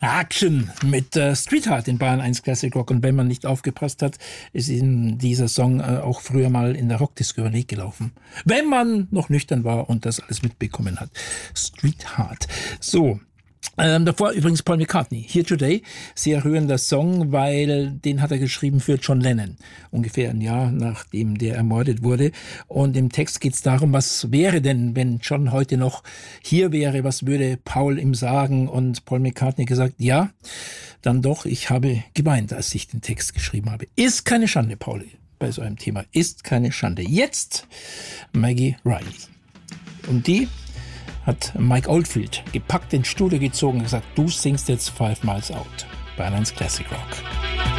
Action mit Street Heart in Bayern 1 Classic Rock. Und wenn man nicht aufgepasst hat, ist Ihnen dieser Song auch früher mal in der Rockdisco über den Weg gelaufen. Wenn man noch nüchtern war und das alles mitbekommen hat. Street Heart. So. Davor übrigens Paul McCartney, Here Today, sehr rührender Song, weil den hat er geschrieben für John Lennon, ungefähr ein Jahr nachdem der ermordet wurde. Und im Text geht es darum, was wäre denn, wenn John heute noch hier wäre, was würde Paul ihm sagen? Und Paul McCartney gesagt, ja, dann doch, ich habe geweint, als ich den Text geschrieben habe. Ist keine Schande, Paul, bei so einem Thema, ist keine Schande. Jetzt Maggie Reilly. Und die hat Mike Oldfield gepackt, ins Studio gezogen und gesagt, du singst jetzt 5 Miles Out bei 1 Classic Rock.